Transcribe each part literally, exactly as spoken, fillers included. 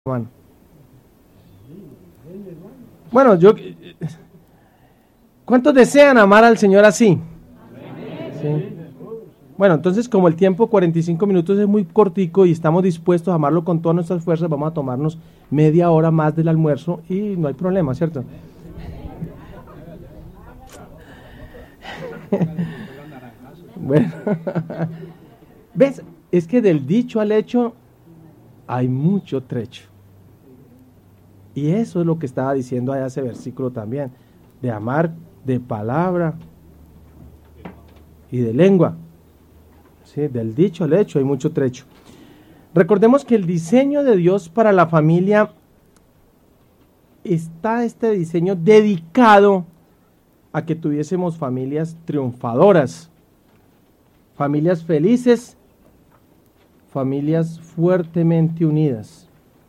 Hermano. Bueno, yo, ¿cuántos desean amar al Señor así? Sí. Bueno, entonces como el tiempo cuarenta y cinco minutos es muy cortico y estamos dispuestos a amarlo con todas nuestras fuerzas, vamos a tomarnos media hora más del almuerzo y no hay problema, ¿cierto? Bueno, ¿ves? Es que del dicho al hecho hay mucho trecho. Y eso es lo que estaba diciendo allá ese versículo también, de amar de palabra y de lengua. ¿Sí? Del dicho al hecho hay mucho trecho. Recordemos que el diseño de Dios para la familia está este diseño dedicado a que tuviésemos familias triunfadoras, familias felices, familias fuertemente unidas.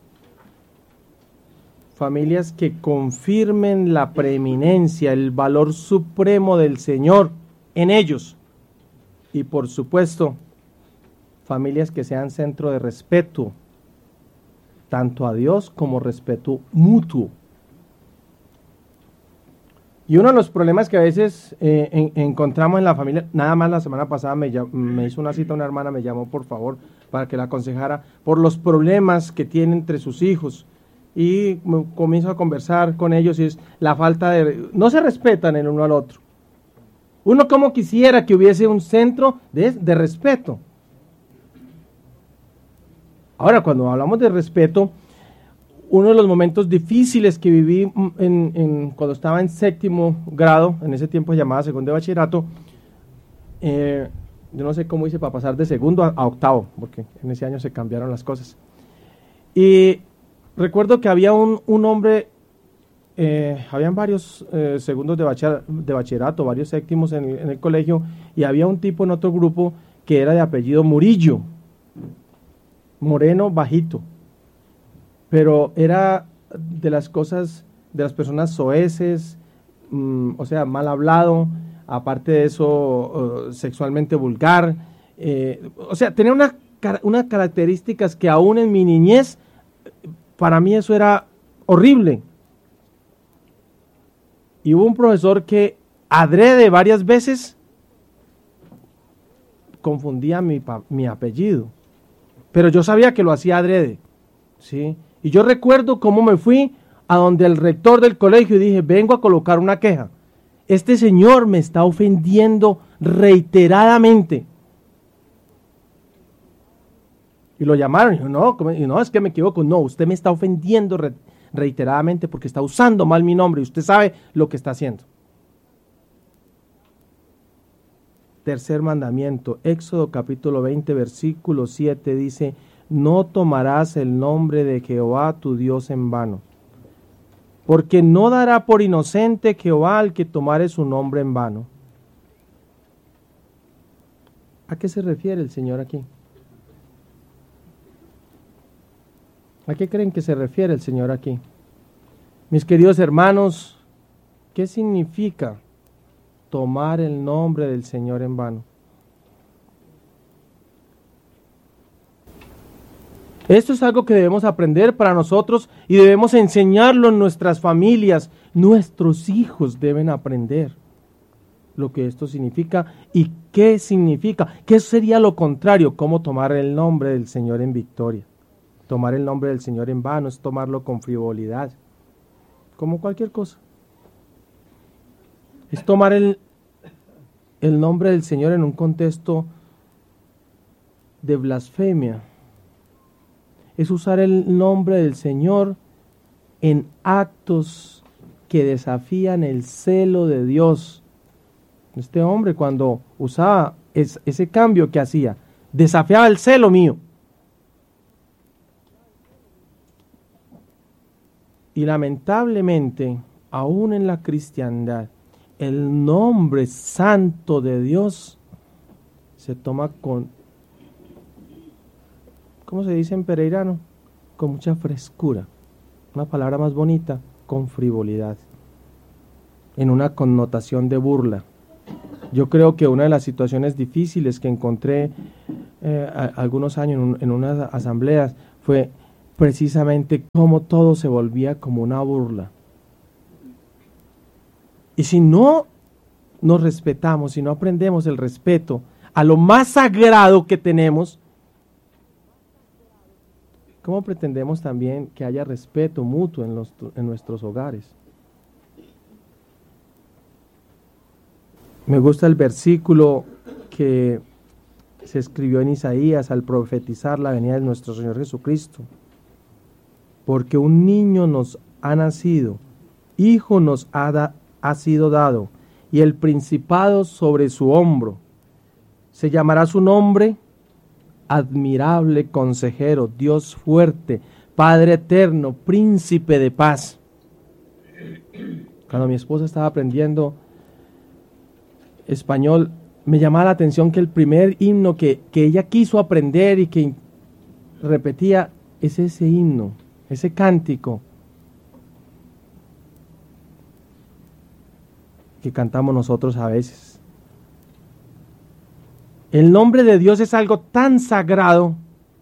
Familias que confirmen la preeminencia, el valor supremo del Señor en ellos. Y por supuesto, familias que sean centro de respeto, tanto a Dios como respeto mutuo. Y uno de los problemas que a veces eh, en, encontramos en la familia, nada más la semana pasada me, me hizo una cita una hermana, me llamó por favor para que la aconsejara por los problemas que tiene entre sus hijos. Y comienzo a conversar con ellos y es la falta de... no se respetan el uno al otro. Uno como quisiera que hubiese un centro de, de respeto. Ahora, cuando hablamos de respeto, uno de los momentos difíciles que viví en, en, cuando estaba en séptimo grado, en ese tiempo se llamaba segundo de bachillerato, eh, yo no sé cómo hice para pasar de segundo a, a octavo, porque en ese año se cambiaron las cosas. Y recuerdo que había un, un hombre, eh, habían varios eh, segundos de, bacher, de bachillerato, varios séptimos en, en el colegio, y había un tipo en otro grupo que era de apellido Murillo, moreno, bajito, pero era de las cosas, de las personas soeces, mmm, o sea, mal hablado, aparte de eso, uh, sexualmente vulgar, eh, o sea, tenía una, unas características que aún en mi niñez, para mí eso era horrible. Y hubo un profesor que adrede varias veces confundía mi, mi apellido. Pero yo sabía que lo hacía adrede. ¿Sí? Y yo recuerdo cómo me fui a donde el rector del colegio y dije, vengo a colocar una queja. Este señor me está ofendiendo reiteradamente. Y lo llamaron, y yo, no, y no, es que me equivoco, no, usted me está ofendiendo re, reiteradamente porque está usando mal mi nombre y usted sabe lo que está haciendo. Tercer mandamiento, Éxodo capítulo veinte, versículo siete, dice, no tomarás el nombre de Jehová tu Dios en vano, porque no dará por inocente Jehová al que tomare su nombre en vano. ¿A qué se refiere el Señor aquí? ¿A qué creen que se refiere el Señor aquí? Mis queridos hermanos, ¿qué significa tomar el nombre del Señor en vano? Esto es algo que debemos aprender para nosotros y debemos enseñarlo en nuestras familias. Nuestros hijos deben aprender lo que esto significa y qué significa. ¿Qué sería lo contrario? ¿Cómo tomar el nombre del Señor en victoria? Tomar el nombre del Señor en vano es tomarlo con frivolidad, como cualquier cosa. Es tomar el, el nombre del Señor en un contexto de blasfemia. Es usar el nombre del Señor en actos que desafían el celo de Dios. Este hombre, cuando usaba es, ese cambio que hacía, desafiaba el celo mío. Y lamentablemente, aún en la cristiandad, el nombre santo de Dios se toma con, ¿cómo se dice en pereirano? Con mucha frescura. Una palabra más bonita, con frivolidad. En una connotación de burla. Yo creo que una de las situaciones difíciles que encontré eh, a, algunos años en, un, en unas asambleas fue precisamente cómo todo se volvía como una burla. Y si no nos respetamos, si no aprendemos el respeto a lo más sagrado que tenemos, ¿cómo pretendemos también que haya respeto mutuo en, los, en nuestros hogares? Me gusta el versículo que se escribió en Isaías al profetizar la venida de nuestro Señor Jesucristo. Porque un niño nos ha nacido, hijo nos ha, da, ha sido dado, y el principado sobre su hombro. Se llamará su nombre Admirable Consejero, Dios fuerte, Padre eterno, Príncipe de paz. Cuando mi esposa estaba aprendiendo español, me llamaba la atención que el primer himno que, que ella quiso aprender y que repetía es ese himno, ese cántico que cantamos nosotros a veces. El nombre de Dios es algo tan sagrado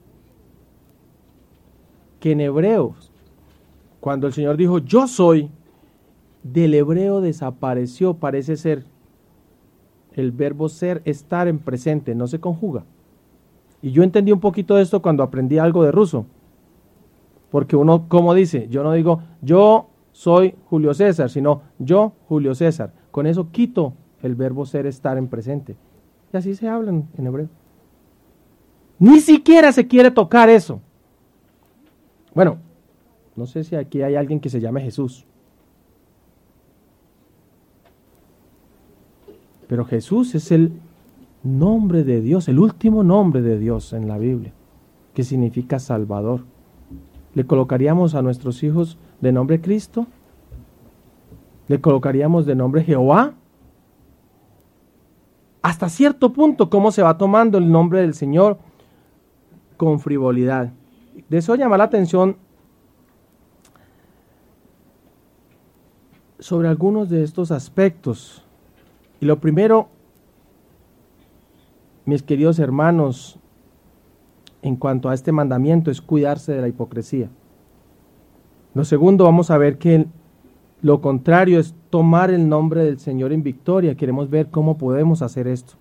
que en Hebreos, cuando el Señor dijo yo soy, del hebreo desapareció, parece ser, el verbo ser, estar en presente, no se conjuga. Y yo entendí un poquito de esto cuando aprendí algo de ruso. Porque uno, como dice, yo no digo yo soy Julio César, sino yo Julio César. Con eso quito el verbo ser, estar en presente. Y así se habla en, en hebreo. Ni siquiera se quiere tocar eso. Bueno, no sé si aquí hay alguien que se llame Jesús. Pero Jesús es el nombre de Dios, el último nombre de Dios en la Biblia, que significa Salvador. ¿Le colocaríamos a nuestros hijos de nombre Cristo? ¿Le colocaríamos de nombre Jehová? Hasta cierto punto, ¿cómo se va tomando el nombre del Señor con frivolidad? De eso llama la atención sobre algunos de estos aspectos. Y lo primero, mis queridos hermanos, en cuanto a este mandamiento, es cuidarse de la hipocresía. Lo segundo, vamos a ver que lo contrario es tomar el nombre del Señor en victoria. Queremos ver cómo podemos hacer esto.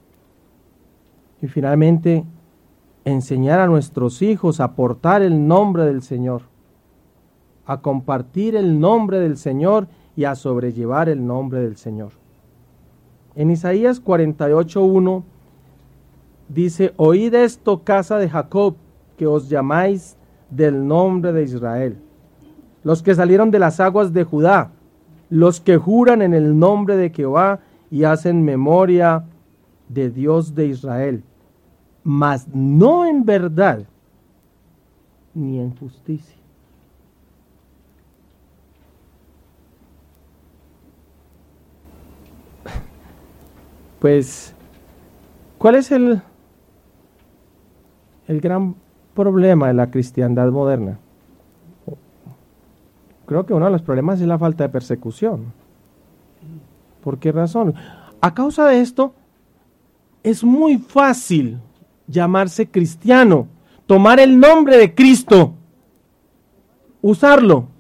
Y finalmente, enseñar a nuestros hijos a portar el nombre del Señor, a compartir el nombre del Señor y a sobrellevar el nombre del Señor. En Isaías cuarenta y ocho, uno dice, oíd esto, casa de Jacob, que os llamáis del nombre de Israel, los que salieron de las aguas de Judá, los que juran en el nombre de Jehová y hacen memoria de Dios de Israel, mas no en verdad ni en justicia. Pues, ¿cuál es el, el gran problema de la cristiandad moderna? Creo que uno de los problemas es la falta de persecución. ¿Por qué razón? A causa de esto, es muy fácil llamarse cristiano, tomar el nombre de Cristo, usarlo,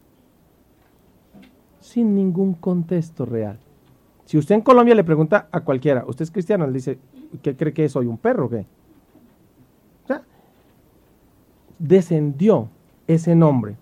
sin ningún contexto real. Si usted en Colombia le pregunta a cualquiera, ¿usted es cristiano? Le dice, ¿qué cree que soy? ¿Un perro o qué? O sea, descendió ese nombre.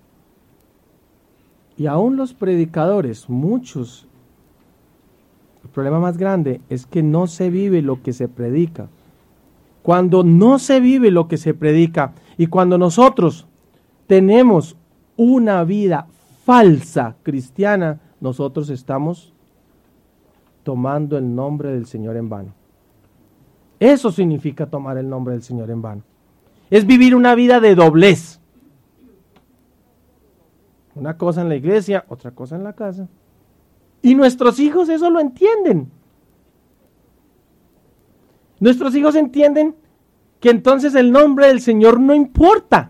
Y aún los predicadores, muchos, el problema más grande es que no se vive lo que se predica. Cuando no se vive lo que se predica y cuando nosotros tenemos una vida falsa cristiana, nosotros estamos tomando el nombre del Señor en vano. Eso significa tomar el nombre del Señor en vano. Es vivir una vida de doblez. Una cosa en la iglesia, otra cosa en la casa. Y nuestros hijos eso lo entienden. Nuestros hijos entienden que entonces el nombre del Señor no importa,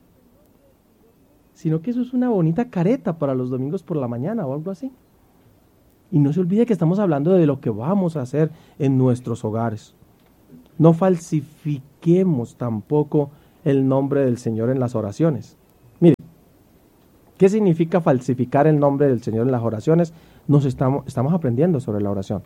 sino que eso es una bonita careta para los domingos por la mañana o algo así. Y no se olvide que estamos hablando de lo que vamos a hacer en nuestros hogares. No falsifiquemos tampoco el nombre del Señor en las oraciones. Mire, ¿qué significa falsificar el nombre del Señor en las oraciones? Nos estamos, estamos aprendiendo sobre la oración.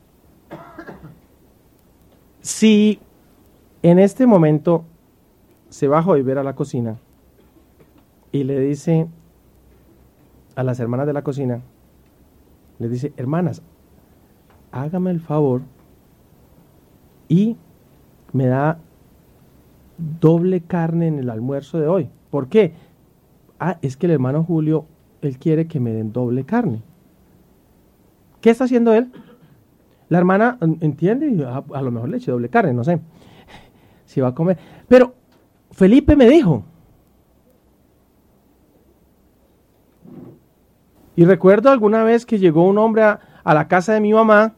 Si en este momento se va a Joyver a la cocina y le dice a las hermanas de la cocina, le dice, hermanas, hágame el favor y me da doble carne en el almuerzo de hoy. ¿Por qué? Ah, es que el hermano Julio, él quiere que me den doble carne. ¿Qué está haciendo él? La hermana entiende y a, a lo mejor le eche doble carne, no sé si va a comer. Pero Felipe me dijo, y recuerdo alguna vez que llegó un hombre a, a la casa de mi mamá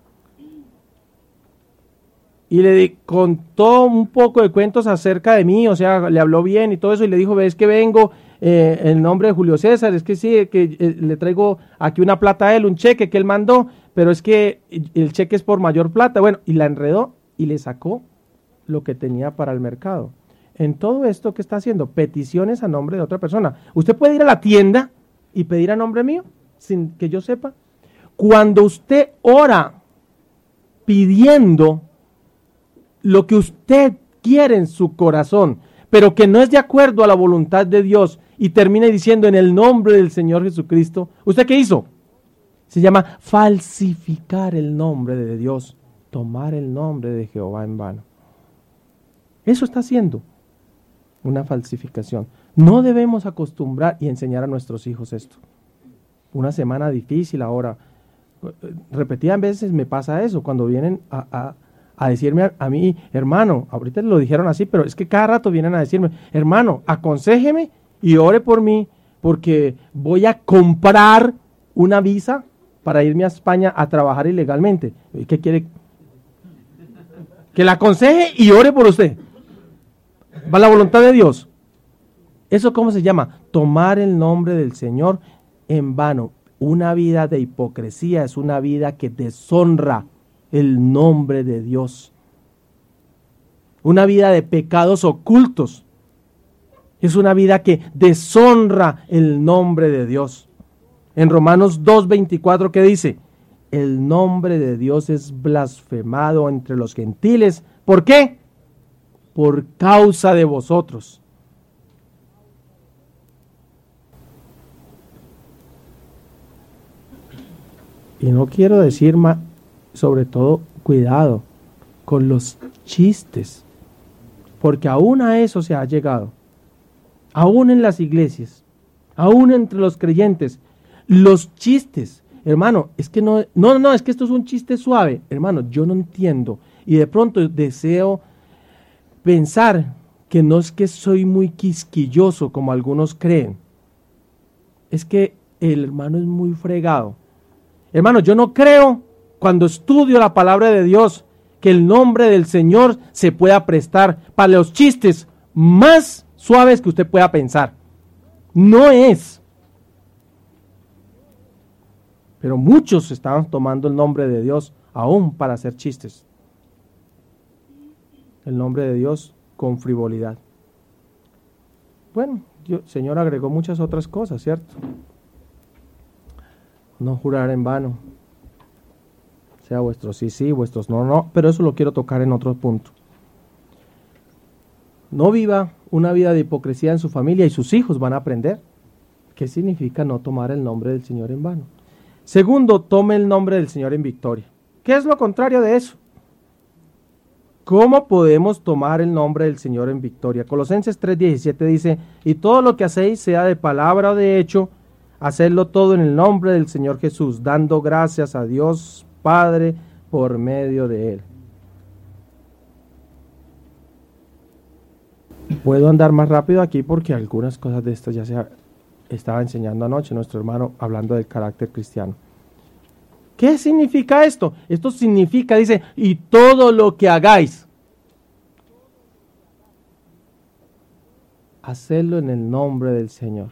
y le di, contó un poco de cuentos acerca de mí, o sea, le habló bien y todo eso, y le dijo, ves que vengo eh, en nombre de Julio César, es que sí, que eh, le traigo aquí una plata a él, un cheque que él mandó, pero es que el cheque es por mayor plata. Bueno, y la enredó y le sacó lo que tenía para el mercado. En todo esto, ¿qué está haciendo? Peticiones a nombre de otra persona. Usted puede ir a la tienda y pedir a nombre mío, sin que yo sepa. Cuando usted ora pidiendo lo que usted quiere en su corazón, pero que no es de acuerdo a la voluntad de Dios, y termina diciendo en el nombre del Señor Jesucristo, ¿usted qué hizo? Se llama falsificar el nombre de Dios, tomar el nombre de Jehová en vano. Eso está haciendo una falsificación. No debemos acostumbrar y enseñar a nuestros hijos esto. Una semana difícil ahora. Repetidas veces me pasa eso, cuando vienen a, a, a decirme a, a mí, hermano, ahorita lo dijeron así, pero es que cada rato vienen a decirme, hermano, aconséjeme y ore por mí, porque voy a comprar una visa para irme a España a trabajar ilegalmente. ¿Qué quiere? Que la aconseje y ore por usted. ¿Va la voluntad de Dios? ¿Eso cómo se llama? Tomar el nombre del Señor en vano. Una vida de hipocresía es una vida que deshonra el nombre de Dios. Una vida de pecados ocultos es una vida que deshonra el nombre de Dios. En Romanos dos veinticuatro, ¿qué dice? El nombre de Dios es blasfemado entre los gentiles. ¿Por qué? Por causa de vosotros. Y no quiero decir más, sobre todo, cuidado con los chistes, porque aún a eso se ha llegado, aún en las iglesias, aún entre los creyentes, los chistes, hermano, es que no, no, no, es que esto es un chiste suave, hermano, yo no entiendo, y de pronto deseo pensar que no es que soy muy quisquilloso como algunos creen, es que el hermano es muy fregado. Hermano, yo no creo, cuando estudio la palabra de Dios, que el nombre del Señor se pueda prestar para los chistes más suaves que usted pueda pensar. No es. Pero muchos estaban tomando el nombre de Dios aún para hacer chistes. El nombre de Dios con frivolidad. Bueno, el Señor agregó muchas otras cosas, ¿cierto? No jurar en vano. Sea vuestros sí, sí, vuestros no, no. Pero eso lo quiero tocar en otro punto. No viva una vida de hipocresía en su familia y sus hijos van a aprender qué significa no tomar el nombre del Señor en vano. Segundo, tome el nombre del Señor en victoria. ¿Qué es lo contrario de eso? ¿Cómo podemos tomar el nombre del Señor en victoria? Colosenses tres diecisiete dice, y todo lo que hacéis, sea de palabra o de hecho, hacedlo todo en el nombre del Señor Jesús, dando gracias a Dios Padre por medio de Él. Puedo andar más rápido aquí porque algunas cosas de esto ya se estaba enseñando anoche nuestro hermano hablando del carácter cristiano. ¿Qué significa esto? Esto significa, dice, y todo lo que hagáis, hacedlo en el nombre del Señor.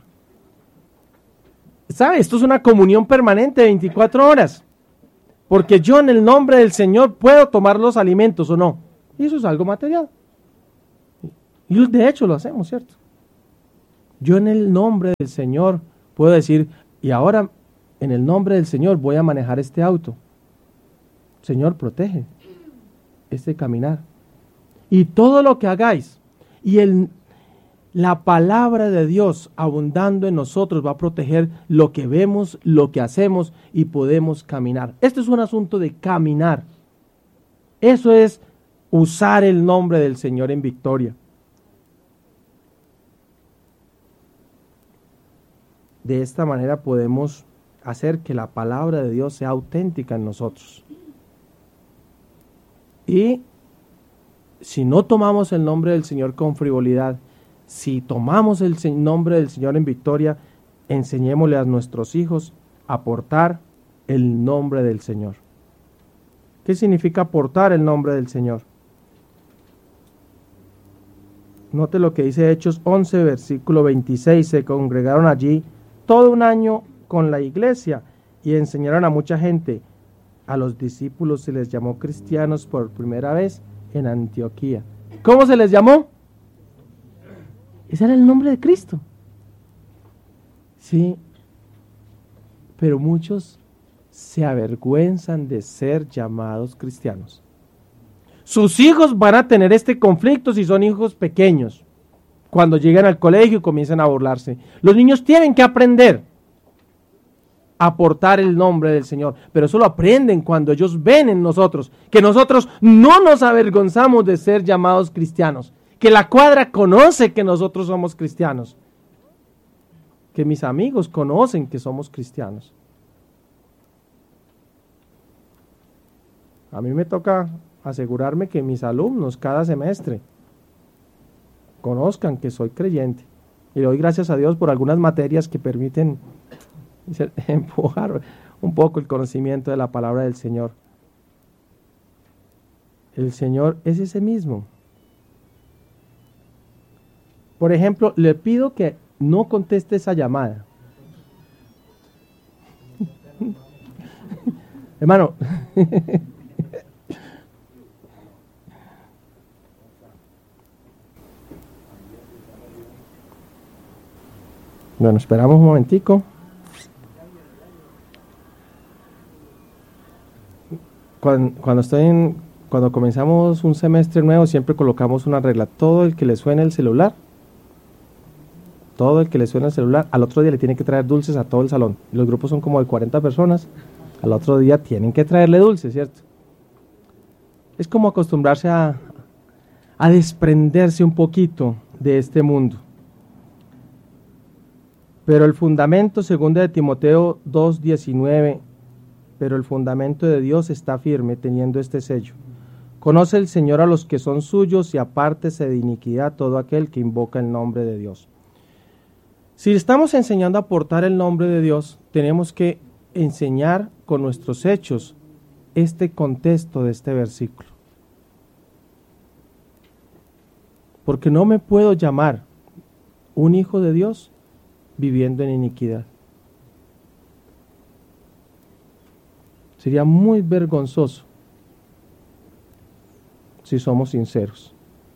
¿Sabe? Esto es una comunión permanente de veinticuatro horas. Porque yo en el nombre del Señor puedo tomar los alimentos o no. Y eso es algo material. Y de hecho lo hacemos, ¿cierto? Yo en el nombre del Señor puedo decir, y ahora en el nombre del Señor voy a manejar este auto. Señor, protege este caminar. Y todo lo que hagáis, y el, la palabra de Dios abundando en nosotros va a proteger lo que vemos, lo que hacemos y podemos caminar. Esto es un asunto de caminar. Eso es usar el nombre del Señor en victoria. De esta manera podemos hacer que la palabra de Dios sea auténtica en nosotros. Y si no tomamos el nombre del Señor con frivolidad, si tomamos el nombre del Señor en victoria, enseñémosle a nuestros hijos a portar el nombre del Señor. ¿Qué significa portar el nombre del Señor? Note lo que dice Hechos once, versículo veintiséis. Se congregaron allí todo un año con la iglesia y enseñaron a mucha gente. A los discípulos se les llamó cristianos por primera vez en Antioquía. ¿Cómo se les llamó? Ese era el nombre de Cristo. Sí, pero muchos se avergüenzan de ser llamados cristianos. Sus hijos van a tener este conflicto si son hijos pequeños. Cuando llegan al colegio comienzan a burlarse. Los niños tienen que aprender a portar el nombre del Señor, pero eso lo aprenden cuando ellos ven en nosotros, que nosotros no nos avergonzamos de ser llamados cristianos, que la cuadra conoce que nosotros somos cristianos, que mis amigos conocen que somos cristianos. A mí me toca asegurarme que mis alumnos cada semestre conozcan que soy creyente, y le doy gracias a Dios por algunas materias que permiten empujar un poco el conocimiento de la palabra del Señor. El Señor es ese mismo. Por ejemplo, le pido que no conteste esa llamada. Hermano. Bueno, esperamos un momentico. Cuando, cuando estoy en, cuando comenzamos un semestre nuevo, siempre colocamos una regla. Todo el que le suene el celular, todo el que le suene el celular, al otro día le tiene que traer dulces a todo el salón. Los grupos son como de cuarenta personas, al otro día tienen que traerle dulces, ¿cierto? Es como acostumbrarse a, a desprenderse un poquito de este mundo. Pero el fundamento, segunda de Timoteo dos diecinueve, pero el fundamento de Dios está firme, teniendo este sello. Conoce el Señor a los que son suyos y apártese de iniquidad todo aquel que invoca el nombre de Dios. Si estamos enseñando a portar el nombre de Dios, tenemos que enseñar con nuestros hechos este contexto de este versículo. Porque no me puedo llamar un hijo de Dios viviendo en iniquidad. Sería muy vergonzoso si somos sinceros.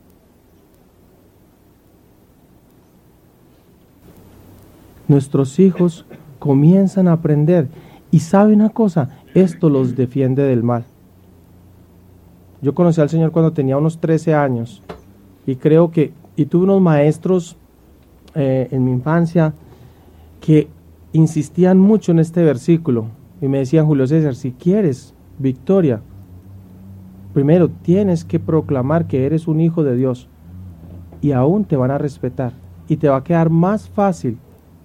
Nuestros hijos comienzan a aprender y saben una cosa, esto los defiende del mal. Yo conocí al Señor cuando tenía unos trece años y creo que, y tuve unos maestros eh, en mi infancia que insistían mucho en este versículo. Y me decían, Julio César, si quieres victoria, primero tienes que proclamar que eres un hijo de Dios y aún te van a respetar y te va a quedar más fácil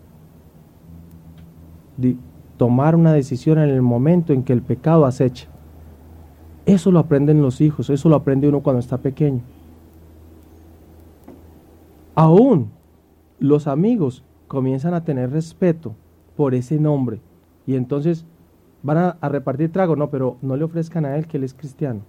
de tomar una decisión en el momento en que el pecado acecha. Eso lo aprenden los hijos, eso lo aprende uno cuando está pequeño. Aún los amigos comienzan a tener respeto por ese nombre y entonces van a, a repartir trago, no, pero no le ofrezcan a él que él es cristiano.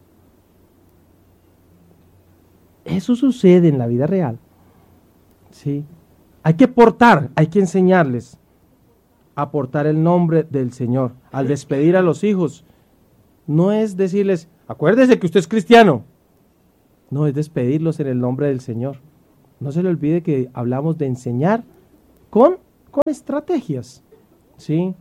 Eso sucede en la vida real. ¿Sí? Hay que portar, hay que enseñarles a portar el nombre del Señor. Al despedir a los hijos, no es decirles, acuérdese que usted es cristiano. No, es despedirlos en el nombre del Señor. No se le olvide que hablamos de enseñar con, con estrategias, ¿sí?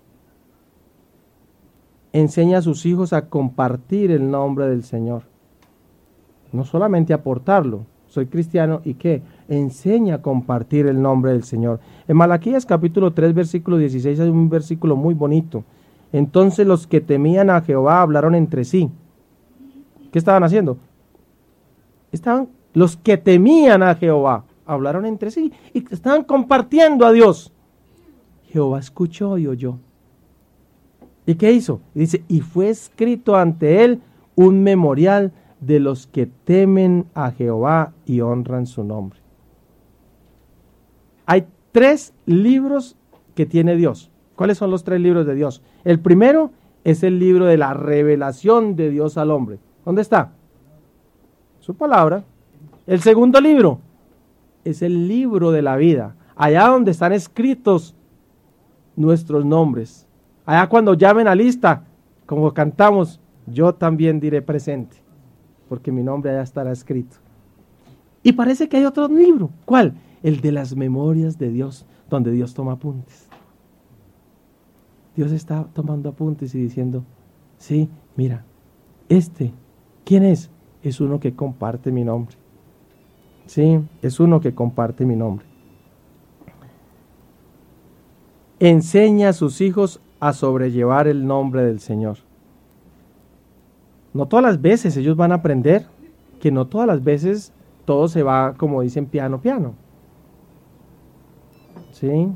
Enseña a sus hijos a compartir el nombre del Señor. No solamente aportarlo. Soy cristiano y ¿qué? Enseña a compartir el nombre del Señor. En Malaquías capítulo tres, versículo dieciséis hay un versículo muy bonito. Entonces los que temían a Jehová hablaron entre sí. ¿Qué estaban haciendo? Estaban, los que temían a Jehová hablaron entre sí y estaban compartiendo a Dios. Jehová escuchó y oyó. ¿Y qué hizo? Dice, y fue escrito ante él un memorial de los que temen a Jehová y honran su nombre. Hay tres libros que tiene Dios. ¿Cuáles son los tres libros de Dios? El primero es el libro de la revelación de Dios al hombre. ¿Dónde está? Su palabra. El segundo libro es el libro de la vida. Allá donde están escritos nuestros nombres. Allá cuando llamen a lista, como cantamos, yo también diré presente, porque mi nombre allá estará escrito. Y parece que hay otro libro. ¿Cuál? El de las memorias de Dios, donde Dios toma apuntes. Dios está tomando apuntes y diciendo, sí, mira, este, ¿quién es? Es uno que comparte mi nombre. Sí, es uno que comparte mi nombre. Enseña a sus hijos a sobrellevar el nombre del Señor. No todas las veces ellos van a aprender, que no todas las veces todo se va, como dicen, piano, piano. ¿Sí?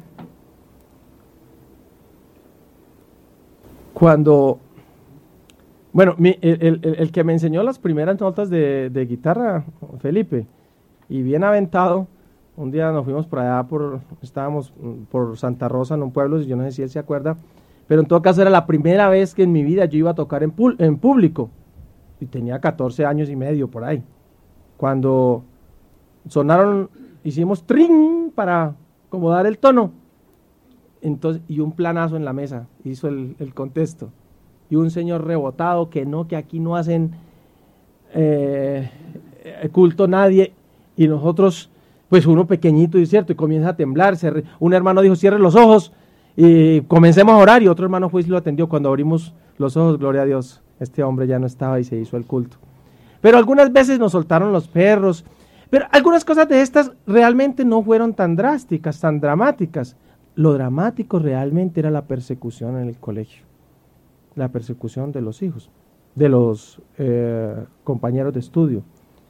Cuando, bueno, mi, el, el, el que me enseñó las primeras notas de, de guitarra, Felipe, y bien aventado, un día nos fuimos por allá, por, estábamos por Santa Rosa, en un pueblo, yo no sé si él se acuerda, pero en todo caso era la primera vez que en mi vida yo iba a tocar en, pu- en público, y tenía catorce años y medio por ahí. Cuando sonaron, hicimos trin para como dar el tono, entonces, y un planazo en la mesa hizo el, el contexto, y un señor rebotado que no, que aquí no hacen eh, culto nadie, y nosotros, pues uno pequeñito y cierto, y comienza a temblar, se re, un hermano dijo cierre los ojos y comencemos a orar, y otro hermano fue y lo atendió. Cuando abrimos los ojos, gloria a Dios, este hombre ya no estaba y se hizo el culto. Pero algunas veces nos soltaron los perros, pero algunas cosas de estas realmente no fueron tan drásticas, tan dramáticas. Lo dramático realmente era la persecución en el colegio, la persecución de los hijos, de los eh, compañeros de estudio.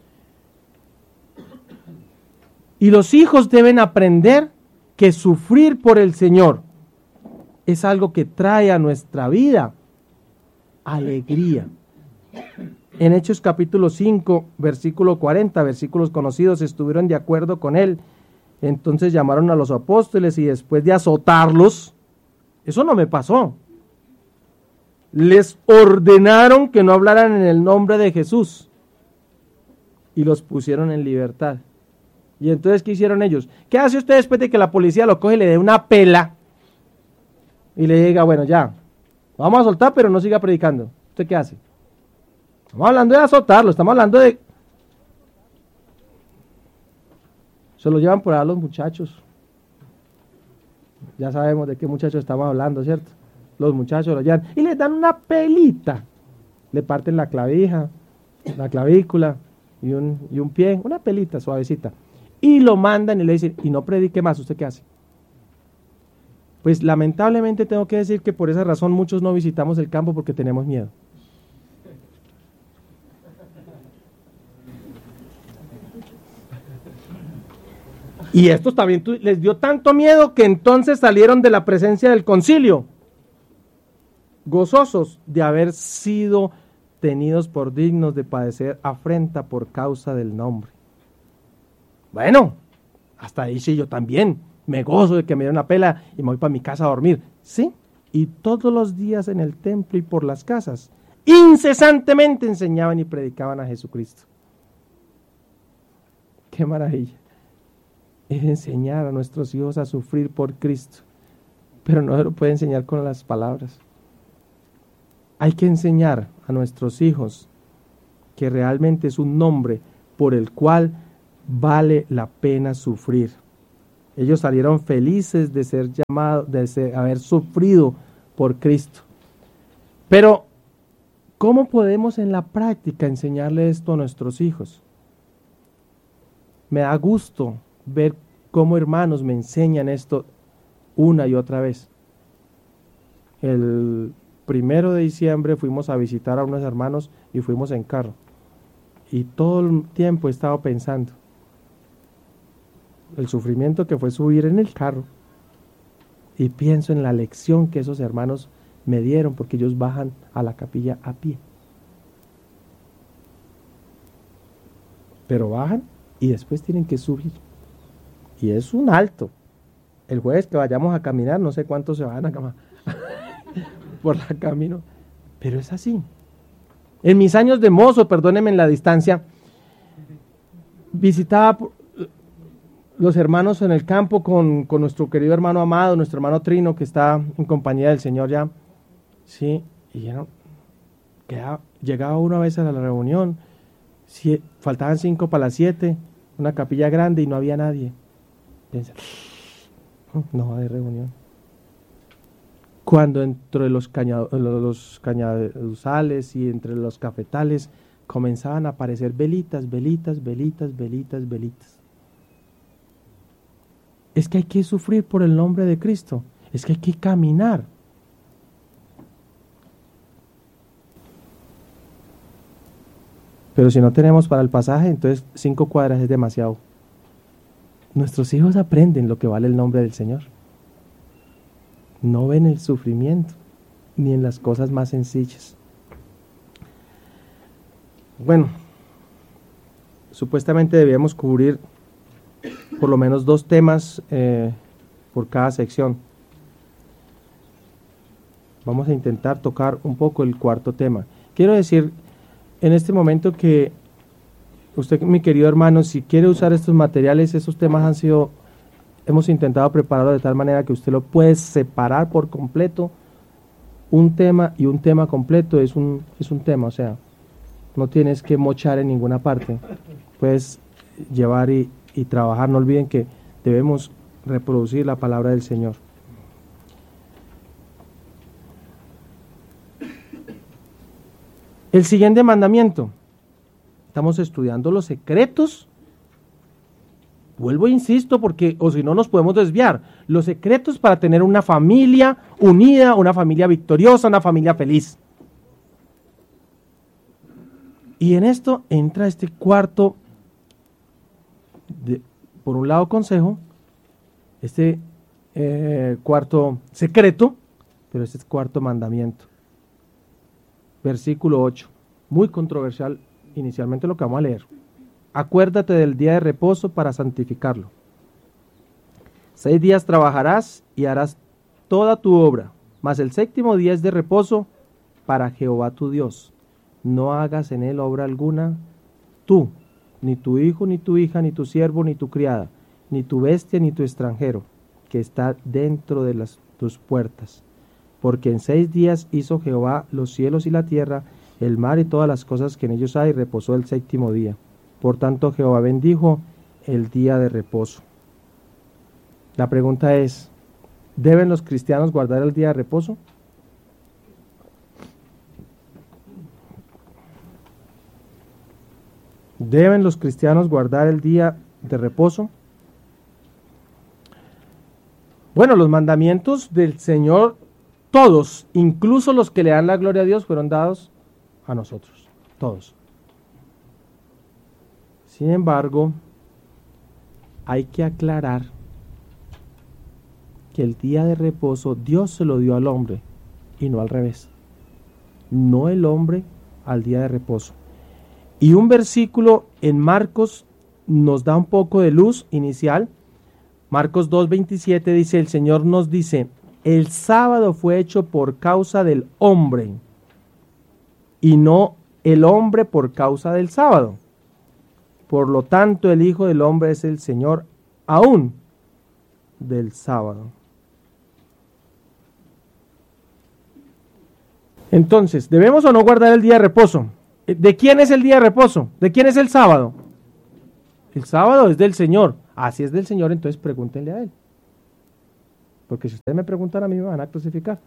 Y los hijos deben aprender que sufrir por el Señor es algo que trae a nuestra vida alegría. En Hechos capítulo cinco, versículo cuarenta, versículos conocidos, estuvieron de acuerdo con él. Entonces llamaron a los apóstoles y después de azotarlos, eso no me pasó, les ordenaron que no hablaran en el nombre de Jesús y los pusieron en libertad. Y entonces, ¿qué hicieron ellos? ¿Qué hace usted después de que la policía lo coge y le dé una pela y le diga, bueno, ya, vamos a soltar, pero no siga predicando? ¿Usted qué hace? Estamos hablando de azotarlo, estamos hablando de... Se lo llevan por ahí a los muchachos. Ya sabemos de qué muchachos estamos hablando, ¿cierto? Los muchachos lo llevan y les dan una pelita. Le parten la clavija, la clavícula y un, y un pie, una pelita suavecita. Y lo mandan y le dicen, y no predique más, ¿usted qué hace? Pues lamentablemente tengo que decir que por esa razón muchos no visitamos el campo porque tenemos miedo. Y estos también tu, les dio tanto miedo que entonces salieron de la presencia del concilio, gozosos de haber sido tenidos por dignos de padecer afrenta por causa del nombre. Bueno, hasta ahí sí yo también me gozo de que me dieron una pela y me voy para mi casa a dormir. Sí, y todos los días en el templo y por las casas, incesantemente enseñaban y predicaban a Jesucristo. ¡Qué maravilla! Es enseñar a nuestros hijos a sufrir por Cristo, pero no se lo puede enseñar con las palabras. Hay que enseñar a nuestros hijos que realmente es un nombre por el cual vale la pena sufrir. Ellos salieron felices de ser llamados, de ser, haber sufrido por Cristo. Pero, ¿cómo podemos en la práctica enseñarle esto a nuestros hijos? Me da gusto ver cómo hermanos me enseñan esto una y otra vez. El primero de diciembre fuimos a visitar a unos hermanos y fuimos en carro. Y todo el tiempo he estado pensando el sufrimiento que fue subir en el carro. Y pienso en la lección que esos hermanos me dieron, porque ellos bajan a la capilla a pie. Pero bajan y después tienen que subir. Y es un alto. El jueves que vayamos a caminar, no sé cuántos se van a caminar por el camino, pero es así. En mis años de mozo, perdónenme en la distancia, visitaba los hermanos en el campo con, con nuestro querido hermano Amado, nuestro hermano Trino, que está en compañía del Señor ya. Sí, y ya no, quedaba, llegaba una vez a la reunión, si, faltaban cinco para las siete, una capilla grande y no había nadie. Piensa, no hay reunión. Cuando entre los, cañado, los cañaduzales y entre los cafetales comenzaban a aparecer velitas, velitas, velitas, velitas, velitas. Es que hay que sufrir por el nombre de Cristo, es que hay que caminar. Pero si no tenemos para el pasaje, entonces cinco cuadras es demasiado. Nuestros hijos aprenden lo que vale el nombre del Señor. No ven el sufrimiento, ni en las cosas más sencillas. Bueno, supuestamente debíamos cubrir por lo menos dos temas eh, por cada sección. Vamos a intentar tocar un poco el cuarto tema. Quiero decir en este momento que usted, mi querido hermano, si quiere usar estos materiales, esos temas han sido, hemos intentado prepararlo de tal manera que usted lo puede separar por completo. Un tema y un tema completo es un, es un tema, o sea, no tienes que mochar en ninguna parte. Puedes llevar y, y trabajar. No olviden que debemos reproducir la palabra del Señor. El siguiente mandamiento. Estamos estudiando los secretos. Vuelvo e insisto, porque o si no nos podemos desviar. Los secretos para tener una familia unida, una familia victoriosa, una familia feliz. Y en esto entra este cuarto, de, por un lado consejo, este eh, cuarto secreto, pero este es cuarto mandamiento. Versículo ocho, muy controversial inicialmente lo que vamos a leer. Acuérdate del día de reposo para santificarlo. Seis días trabajarás y harás toda tu obra, mas el séptimo día es de reposo para Jehová tu Dios. No hagas en él obra alguna, tú, ni tu hijo, ni tu hija, ni tu siervo, ni tu criada, ni tu bestia, ni tu extranjero, que está dentro de las, tus puertas. Porque en seis días hizo Jehová los cielos y la tierra, el mar y todas las cosas que en ellos hay, y reposó el séptimo día. Por tanto, Jehová bendijo el día de reposo. La pregunta es, ¿deben los cristianos guardar el día de reposo? ¿Deben los cristianos guardar el día de reposo? Bueno, los mandamientos del Señor, todos, incluso los que le dan la gloria a Dios, fueron dados a nosotros, todos. Sin embargo, hay que aclarar que el día de reposo Dios se lo dio al hombre y no al revés. No el hombre al día de reposo. Y un versículo en Marcos nos da un poco de luz inicial. Marcos dos veintisiete dice, el Señor nos dice, el sábado fue hecho por causa del hombre y no el hombre por causa del sábado. Por lo tanto, el Hijo del Hombre es el Señor aún del sábado. Entonces, ¿debemos o no guardar el día de reposo? ¿De quién es el día de reposo? ¿De quién es el sábado? El sábado es del Señor. Así es del Señor, entonces pregúntenle a Él. Porque si ustedes me preguntan a mí, me van a crucificar.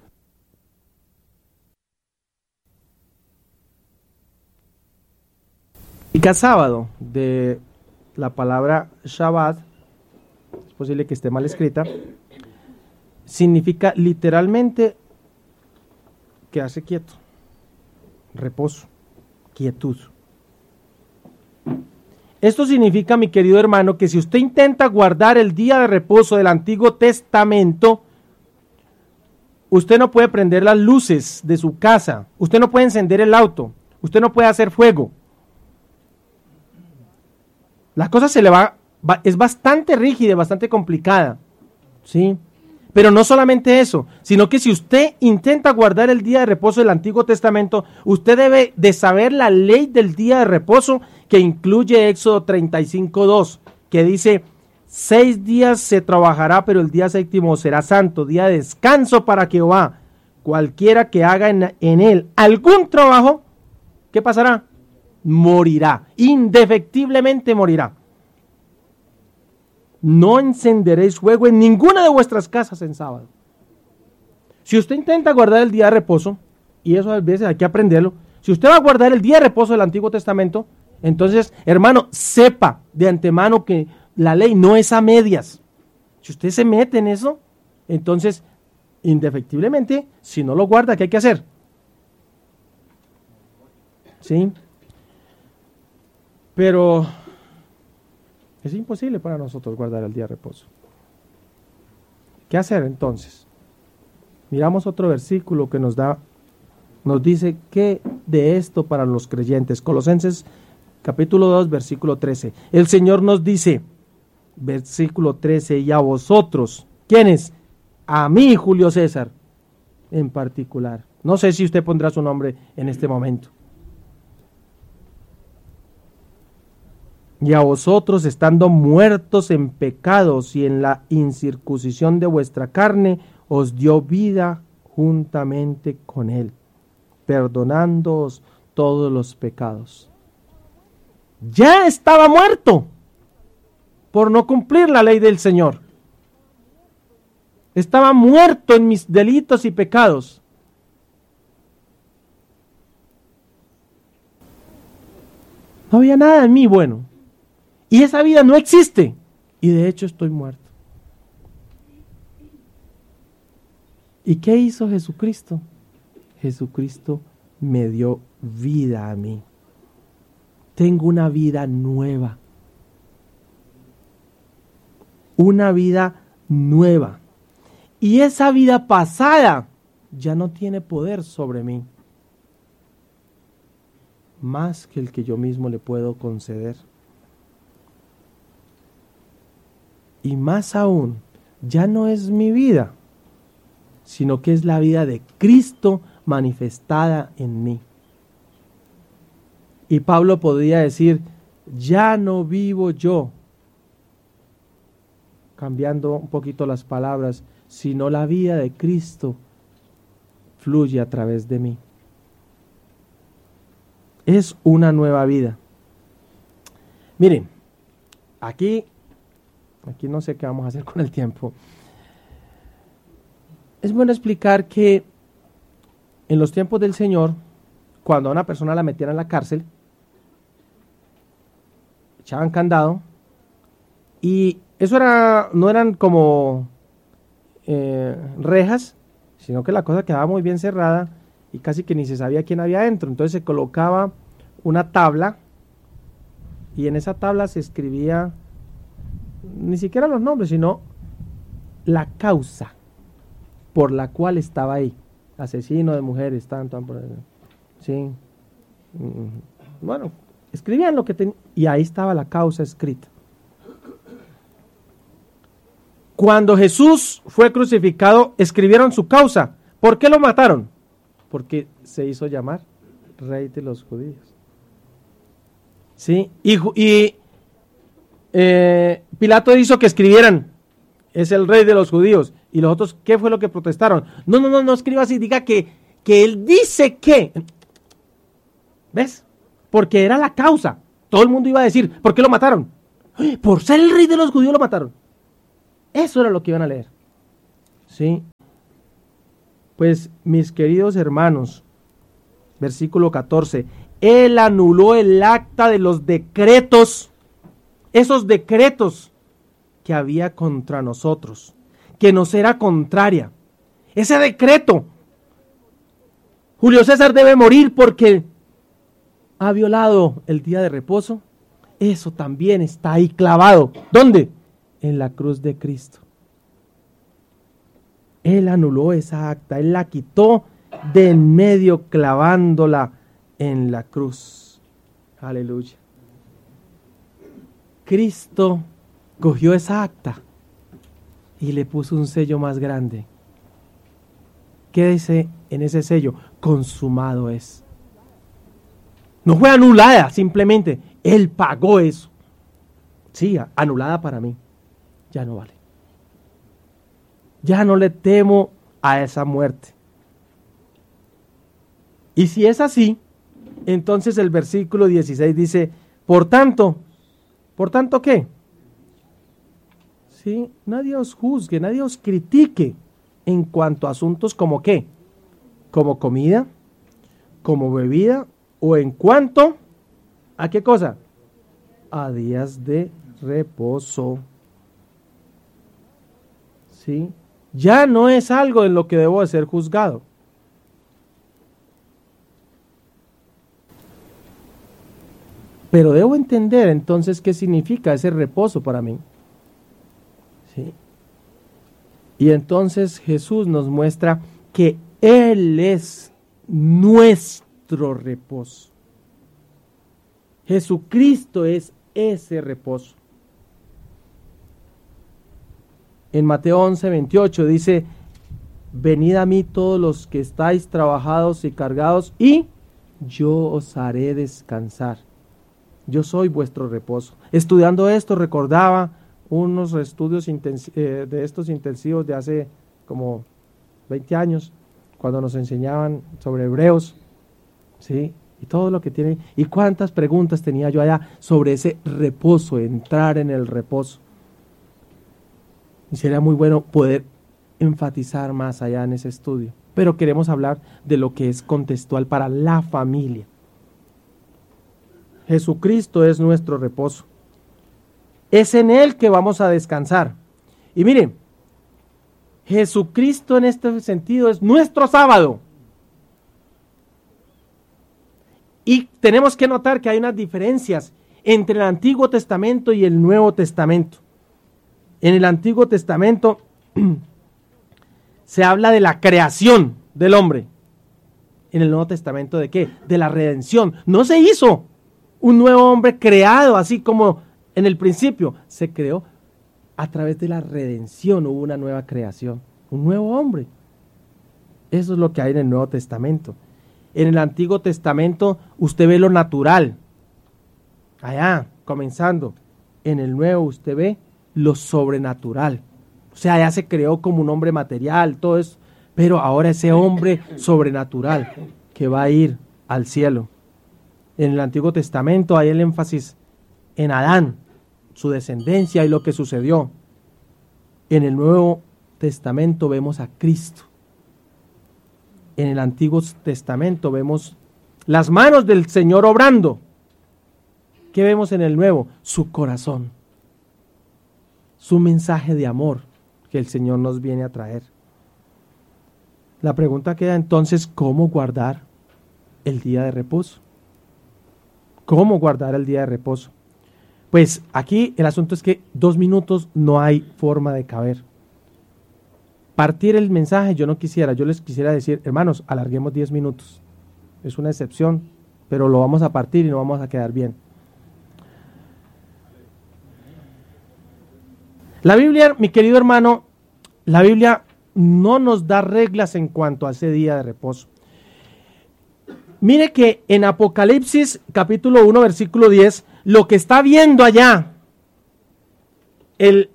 Significa sábado, de la palabra Shabbat, es posible que esté mal escrita, significa literalmente quedarse quieto, reposo, quietud. Esto significa, mi querido hermano, que si usted intenta guardar el día de reposo del Antiguo Testamento, usted no puede prender las luces de su casa, usted no puede encender el auto, usted no puede hacer fuego. La cosa se le va, va es bastante rígida, bastante complicada, ¿sí? Pero no solamente eso, sino que si usted intenta guardar el día de reposo del Antiguo Testamento, usted debe de saber la ley del día de reposo que incluye Éxodo treinta y cinco dos, que dice, seis días se trabajará, pero el día séptimo será santo, día de descanso para Jehová. Cualquiera que haga en, en él algún trabajo, ¿qué pasará? Morirá, indefectiblemente morirá. No encenderéis fuego en ninguna de vuestras casas en sábado. Si usted intenta guardar el día de reposo, y eso a veces hay que aprenderlo, si usted va a guardar el día de reposo del Antiguo Testamento, entonces, hermano, sepa de antemano que la ley no es a medias. Si usted se mete en eso, entonces, indefectiblemente, si no lo guarda, ¿qué hay que hacer? ¿Sí? Pero es imposible para nosotros guardar el día de reposo. ¿Qué hacer entonces? Miramos otro versículo que nos da, nos dice qué de esto para los creyentes. Colosenses capítulo dos, versículo trece. El Señor nos dice, versículo trece, y a vosotros, ¿quiénes? A mí, Julio César, en particular. No sé si usted pondrá su nombre en este momento. Y a vosotros, estando muertos en pecados y en la incircuncisión de vuestra carne, os dio vida juntamente con Él, perdonándoos todos los pecados. Ya estaba muerto por no cumplir la ley del Señor. Estaba muerto en mis delitos y pecados. No había nada en mí bueno. Y esa vida no existe. Y de hecho estoy muerto. ¿Y qué hizo Jesucristo? Jesucristo me dio vida a mí. Tengo una vida nueva. Una vida nueva. Y esa vida pasada ya no tiene poder sobre mí. Más que el que yo mismo le puedo conceder. Y más aún, ya no es mi vida, sino que es la vida de Cristo manifestada en mí. Y Pablo podría decir, ya no vivo yo, cambiando un poquito las palabras, sino la vida de Cristo fluye a través de mí. Es una nueva vida. Miren, aquí, aquí no sé qué vamos a hacer con el tiempo. Es bueno explicar que en los tiempos del Señor, cuando a una persona la metían en la cárcel, echaban candado, y eso era, no eran como eh, rejas, sino que la cosa quedaba muy bien cerrada y casi que ni se sabía quién había adentro. Entonces se colocaba una tabla y en esa tabla se escribía ni siquiera los nombres, sino la causa por la cual estaba ahí. Asesino de mujeres, tanto, sí. Bueno, escribían lo que tenían y ahí estaba la causa escrita. Cuando Jesús fue crucificado, escribieron su causa. ¿Por qué lo mataron? Porque se hizo llamar Rey de los Judíos. ¿Sí? Y, y eh, Pilato hizo que escribieran, es el Rey de los Judíos. Y los otros, ¿qué fue lo que protestaron? No, no, no, no escriba así, diga que, que él dice que. ¿Ves? Porque era la causa. Todo el mundo iba a decir, ¿por qué lo mataron? Por ser el rey de los judíos lo mataron. Eso era lo que iban a leer. ¿Sí? Pues, mis queridos hermanos, versículo catorce, Él anuló el acta de los decretos, esos decretos que había contra nosotros, que nos era contraria. Ese decreto, Julio César debe morir porque ha violado el día de reposo. Eso también está ahí clavado. ¿Dónde? En la cruz de Cristo. Él anuló esa acta, Él la quitó de en medio clavándola en la cruz. Aleluya. Cristo cogió esa acta y le puso un sello más grande. ¿Qué dice en ese sello? Consumado es. No fue anulada, simplemente Él pagó eso. Sí, anulada para mí. Ya no vale. Ya no le temo a esa muerte. Y si es así, entonces el versículo dieciséis dice, por tanto, ¿por tanto qué? Sí, nadie os juzgue, nadie os critique en cuanto a asuntos como qué, como comida, como bebida, o en cuanto a qué cosa, a días de reposo. ¿Sí? Ya no es algo en lo que debo de ser juzgado. Pero debo entender entonces qué significa ese reposo para mí. ¿Sí? Y entonces Jesús nos muestra que Él es nuestro reposo. Jesucristo es ese reposo. En Mateo once, veintiocho dice, venid a mí todos los que estáis trabajados y cargados, y yo os haré descansar. Yo soy vuestro reposo. Estudiando esto recordaba unos estudios intensi- eh, de estos intensivos de hace como veinte años, cuando nos enseñaban sobre Hebreos, ¿sí? Y todo lo que tiene, y cuántas preguntas tenía yo allá sobre ese reposo, entrar en el reposo. Y sería muy bueno poder enfatizar más allá en ese estudio. Pero queremos hablar de lo que es contextual para la familia. Jesucristo es nuestro reposo. Es en Él que vamos a descansar. Y miren, Jesucristo en este sentido es nuestro sábado. Y tenemos que notar que hay unas diferencias entre el Antiguo Testamento y el Nuevo Testamento. En el Antiguo Testamento se habla de la creación del hombre. En el Nuevo Testamento, ¿de qué? De la redención. No se hizo un nuevo hombre creado así como en el principio. Se creó a través de la redención, hubo una nueva creación, un nuevo hombre. Eso es lo que hay en el Nuevo Testamento. En el Antiguo Testamento usted ve lo natural. Allá, comenzando. En el Nuevo usted ve lo sobrenatural. O sea, ya se creó como un hombre material, todo eso. Pero ahora ese hombre sobrenatural que va a ir al cielo. En el Antiguo Testamento hay el énfasis en Adán, su descendencia y lo que sucedió. En el Nuevo Testamento vemos a Cristo. En el Antiguo Testamento vemos las manos del Señor obrando. ¿Qué vemos en el Nuevo? Su corazón. Su mensaje de amor que el Señor nos viene a traer. La pregunta queda entonces, ¿cómo guardar el día de reposo? ¿Cómo guardar el día de reposo? Pues aquí el asunto es que dos minutos no hay forma de caber. Partir el mensaje yo no quisiera, yo les quisiera decir, hermanos, alarguemos diez minutos. Es una excepción, pero lo vamos a partir y no vamos a quedar bien. La Biblia, mi querido hermano, la Biblia no nos da reglas en cuanto a ese día de reposo. Mire que en Apocalipsis capítulo uno versículo diez, lo que está viendo allá el,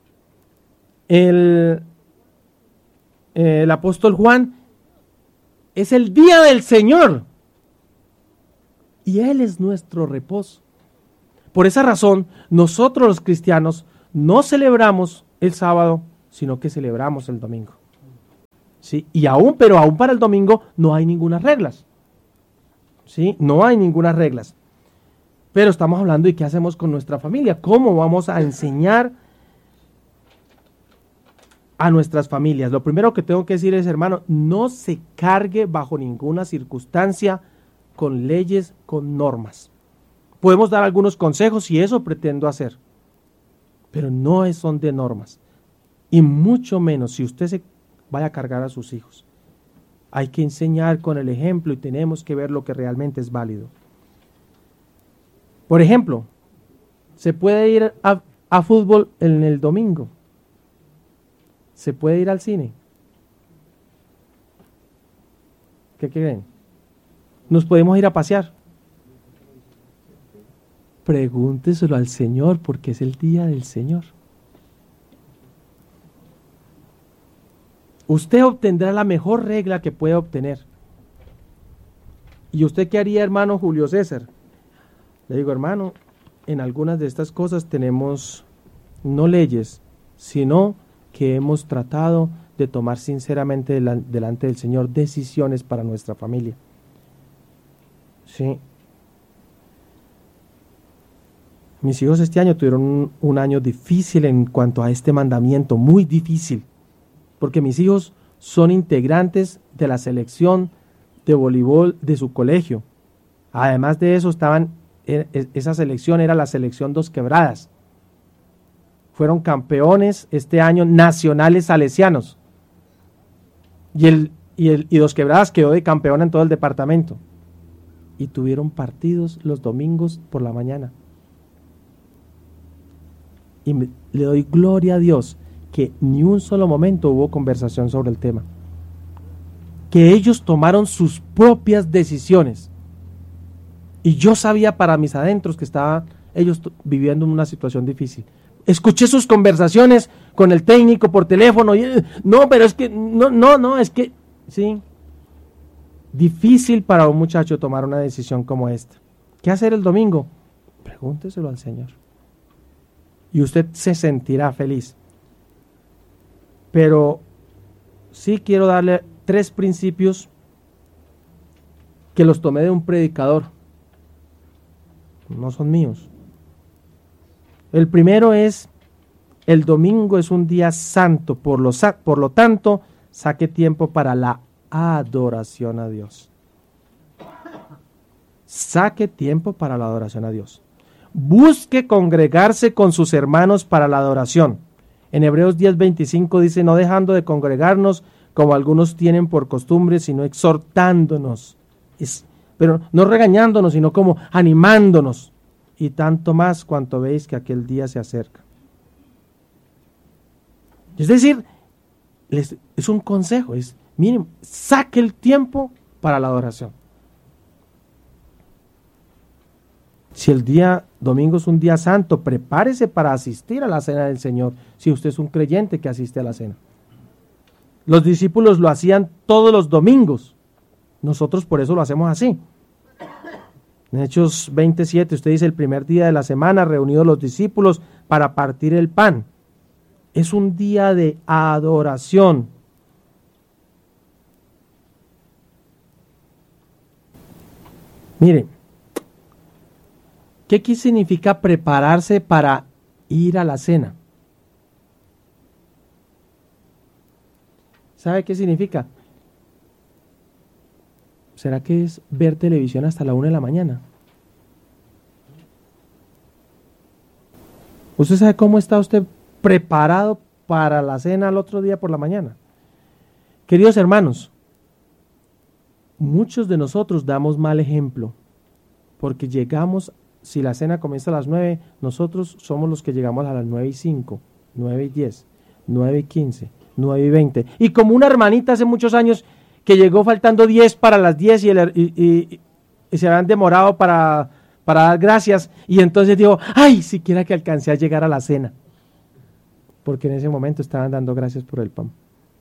el, el apóstol Juan es el día del Señor y Él es nuestro reposo. Por esa razón, nosotros los cristianos no celebramos el sábado, sino que celebramos el domingo. ¿Sí? Y aún, pero aún para el domingo no hay ninguna reglas. ¿Sí? No hay ninguna reglas. Pero estamos hablando de qué hacemos con nuestra familia, cómo vamos a enseñar a nuestras familias. Lo primero que tengo que decir es, hermano, no se cargue bajo ninguna circunstancia con leyes, con normas. Podemos dar algunos consejos y eso pretendo hacer, pero no son de normas. Y mucho menos si usted se vaya a cargar a sus hijos. Hay que enseñar con el ejemplo y tenemos que ver lo que realmente es válido. Por ejemplo, se puede ir a, a fútbol en el domingo. Se puede ir al cine. ¿Qué creen? Nos podemos ir a pasear. Pregúnteselo al Señor porque es el día del Señor. Usted obtendrá la mejor regla que puede obtener. ¿Y usted qué haría, hermano Julio César? Le digo, hermano, en algunas de estas cosas tenemos no leyes, sino que hemos tratado de tomar sinceramente delante del Señor decisiones para nuestra familia. Sí. Mis hijos este año tuvieron un, un año difícil en cuanto a este mandamiento, muy difícil, porque mis hijos son integrantes de la selección de voleibol de su colegio. Además de eso, estaban, esa selección era la selección Dos Quebradas. Fueron campeones este año nacionales salesianos. Y, el, y, el, y Dos Quebradas quedó de campeón en todo el departamento. Y tuvieron partidos los domingos por la mañana. Y me, le doy gloria a Dios que ni un solo momento hubo conversación sobre el tema. Que ellos tomaron sus propias decisiones. Y yo sabía para mis adentros que estaban ellos viviendo en una situación difícil. Escuché sus conversaciones con el técnico por teléfono. Y, no, pero es que, no, no, no, es que, sí. Difícil para un muchacho tomar una decisión como esta. ¿Qué hacer el domingo? Pregúnteselo al Señor. Y usted se sentirá feliz. Pero sí quiero darle tres principios que los tomé de un predicador. No son míos. El primero es, el domingo es un día santo, por lo, por lo tanto, saque tiempo para la adoración a Dios. Saque tiempo para la adoración a Dios. Busque congregarse con sus hermanos para la adoración. En Hebreos diez veinticinco dice, no dejando de congregarnos como algunos tienen por costumbre, sino exhortándonos. Es, pero no regañándonos, sino como animándonos. Y tanto más cuanto veis que aquel día se acerca. Es decir, les, es un consejo, es, miren, saque el tiempo para la adoración. Si el día domingo es un día santo, prepárese para asistir a la cena del Señor, si usted es un creyente que asiste a la cena. Los discípulos lo hacían todos los domingos, nosotros por eso lo hacemos así. En Hechos veintisiete, usted dice, el primer día de la semana, reunidos los discípulos para partir el pan. Es un día de adoración. Miren, ¿qué significa prepararse para ir a la cena? ¿Sabe qué significa? ¿Será que es ver televisión hasta la una de la mañana? ¿Usted sabe cómo está usted preparado para la cena al otro día por la mañana? Queridos hermanos, muchos de nosotros damos mal ejemplo, porque llegamos, si la cena comienza a las nueve, nosotros somos los que llegamos a las nueve y cinco, nueve y diez, nueve y quince, nueve y veinte. Y como una hermanita hace muchos años que llegó faltando diez para las diez y, el, y, y, y se habían demorado para, para dar gracias, y entonces dijo, ay, siquiera que alcancé a llegar a la cena, porque en ese momento estaban dando gracias por el pan.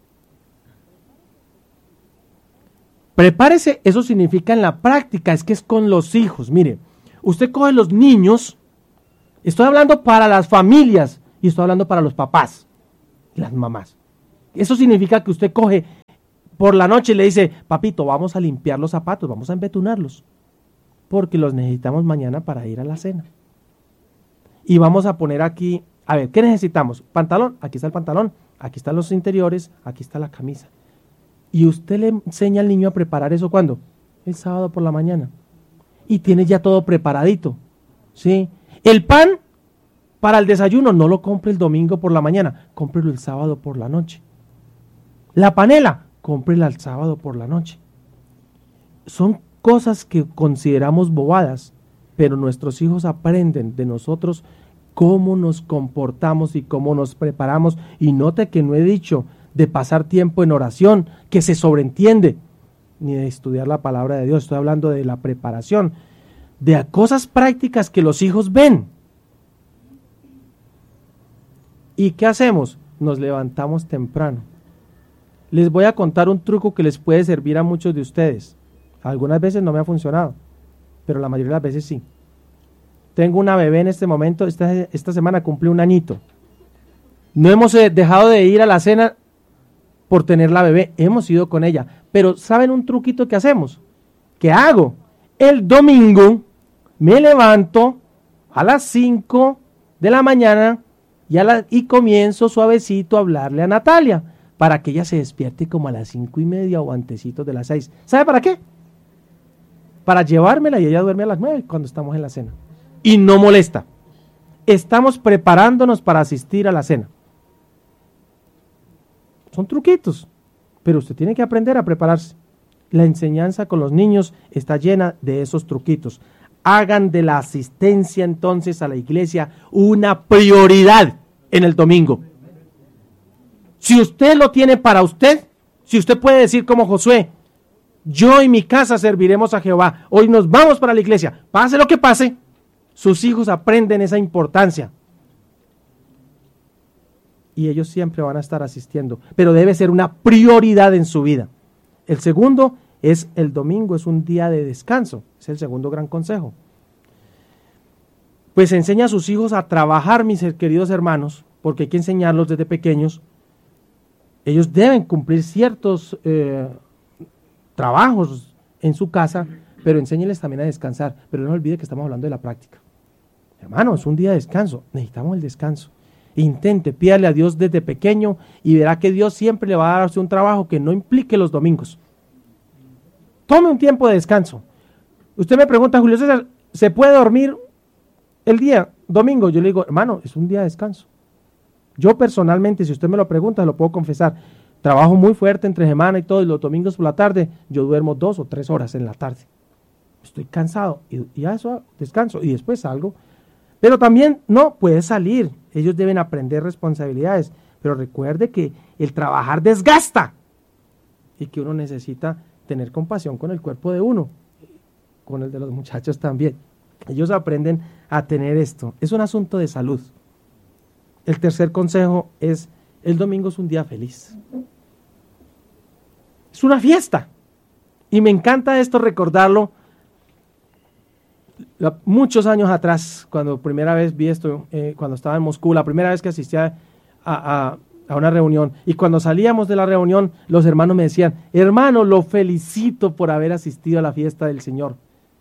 Prepárese, eso significa en la práctica, es que es con los hijos. Mire, usted coge los niños Estoy hablando para las familias y estoy hablando para los papás, las mamás. Eso significa que usted coge por la noche y le dice, papito, vamos a limpiar los zapatos, vamos a embetunarlos, porque los necesitamos mañana para ir a la cena. Y vamos a poner aquí, a ver, ¿qué necesitamos? Pantalón, aquí está el pantalón, aquí están los interiores, aquí está la camisa. Y usted le enseña al niño a preparar eso, ¿cuándo? El sábado por la mañana. Y tiene ya todo preparadito, ¿sí? El pan para el desayuno no lo compre el domingo por la mañana, cómprelo el sábado por la noche. La panela, cómprela el sábado por la noche. Son cosas que consideramos bobadas, pero nuestros hijos aprenden de nosotros cómo nos comportamos y cómo nos preparamos. Y note que no he dicho de pasar tiempo en oración, que se sobreentiende, ni de estudiar la palabra de Dios. Estoy hablando de la preparación, de cosas prácticas que los hijos ven. ¿Y qué hacemos? Nos levantamos temprano. Les voy a contar un truco que les puede servir a muchos de ustedes. Algunas veces no me ha funcionado, pero la mayoría de las veces sí. Tengo una bebé en este momento, esta, esta semana cumple un añito. No hemos dejado de ir a la cena por tener la bebé, hemos ido con ella. Pero ¿saben un truquito que hacemos? ¿Qué hago? El domingo me levanto a las cinco de la mañana y, a la, y comienzo suavecito a hablarle a Natalia para que ella se despierte como a las cinco y media o antecitos de las seis. ¿Sabe para qué? Para llevármela y ella duerme a las nueve cuando estamos en la cena. Y no molesta. Estamos preparándonos para asistir a la cena. Son truquitos, pero usted tiene que aprender a prepararse. La enseñanza con los niños está llena de esos truquitos. Hagan de la asistencia entonces a la iglesia una prioridad en el domingo. Si usted lo tiene para usted, si usted puede decir como Josué, yo y mi casa serviremos a Jehová, hoy nos vamos para la iglesia, pase lo que pase, sus hijos aprenden esa importancia. Y ellos siempre van a estar asistiendo, pero debe ser una prioridad en su vida. El segundo es el domingo, es un día de descanso, es el segundo gran consejo. Pues enseña a sus hijos a trabajar, mis queridos hermanos, porque hay que enseñarlos desde pequeños. Ellos deben cumplir ciertos eh, trabajos en su casa, pero enséñeles también a descansar. Pero no olvide que estamos hablando de la práctica. Hermano, es un día de descanso, necesitamos el descanso. Intente, pídale a Dios desde pequeño y verá que Dios siempre le va a dar a usted un trabajo que no implique los domingos. Tome un tiempo de descanso. Usted me pregunta, Julio César, ¿se puede dormir el día domingo? Yo le digo, hermano, es un día de descanso. Yo personalmente, si usted me lo pregunta, lo puedo confesar. Trabajo muy fuerte entre semana y todo, y los domingos por la tarde, yo duermo dos o tres horas en la tarde. Estoy cansado y, y a eso descanso y después salgo. Pero también no puede salir. Ellos deben aprender responsabilidades. Pero recuerde que el trabajar desgasta y que uno necesita tener compasión con el cuerpo de uno, con el de los muchachos también. Ellos aprenden a tener esto. Es un asunto de salud. El tercer consejo es, el domingo es un día feliz. Es una fiesta. Y me encanta esto recordarlo. La, muchos años atrás, cuando primera vez vi esto, eh, cuando estaba en Moscú, la primera vez que asistía a, a, a una reunión, y cuando salíamos de la reunión, los hermanos me decían, hermano, lo felicito por haber asistido a la fiesta del Señor.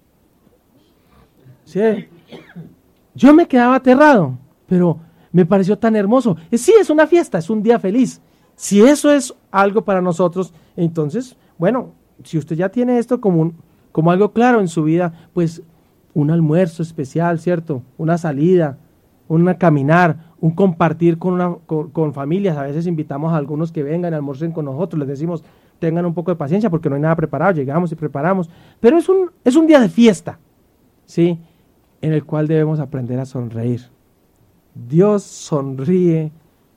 Sí. Yo me quedaba aterrado, pero me pareció tan hermoso. Eh, sí, es una fiesta, es un día feliz. Si eso es algo para nosotros, entonces, bueno, si usted ya tiene esto como, un, como algo claro en su vida, pues un almuerzo especial, ¿cierto? Una salida, una caminar, un compartir con, una, con, con familias. A veces invitamos a algunos que vengan, almuercen con nosotros, les decimos, tengan un poco de paciencia porque no hay nada preparado, llegamos y preparamos. Pero es un, es un día de fiesta, ¿sí? En el cual debemos aprender a sonreír. Dios sonríe.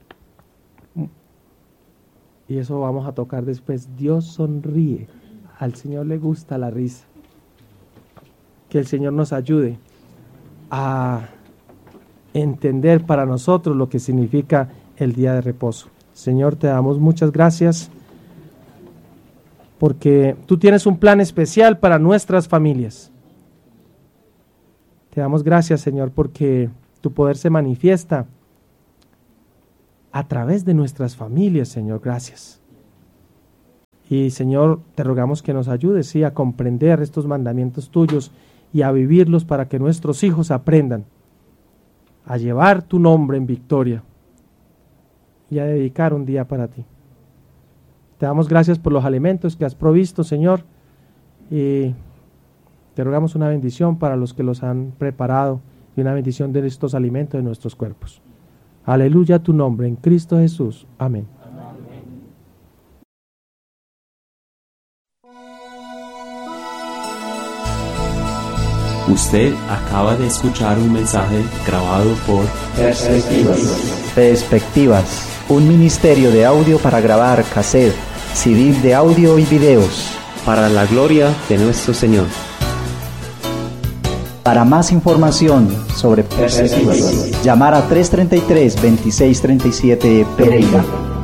Y eso vamos a tocar después. Dios sonríe. Al Señor le gusta la risa. Que el Señor nos ayude a entender para nosotros lo que significa el día de reposo. Señor, te damos muchas gracias porque tú tienes un plan especial para nuestras familias. Te damos gracias, Señor, porque tu poder se manifiesta a través de nuestras familias, Señor, gracias. Y Señor, te rogamos que nos ayudes, sí, a comprender estos mandamientos tuyos y a vivirlos para que nuestros hijos aprendan a llevar tu nombre en victoria y a dedicar un día para ti. Te damos gracias por los alimentos que has provisto, Señor, y te rogamos una bendición para los que los han preparado y una bendición de estos alimentos de nuestros cuerpos. Aleluya a tu nombre, en Cristo Jesús. Amén. Usted acaba de escuchar un mensaje grabado por Perspectivas. Perspectivas, un ministerio de audio para grabar cassette, C D de audio y videos. Para la gloria de nuestro Señor. Para más información sobre Perspectivas, llamar a tres tres tres, dos seis tres siete Pereira.